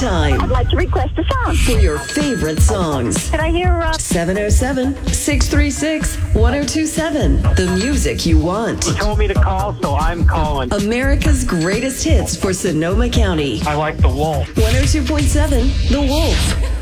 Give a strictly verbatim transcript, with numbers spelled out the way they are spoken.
time I'd like to request a song. for your favorite songs. Can I hear uh, seven oh seven, six three six, one oh two seven. The music you want. Told me to call, so I'm calling. America's greatest hits for Sonoma County. I like the Wolf. one oh two point seven The Wolf.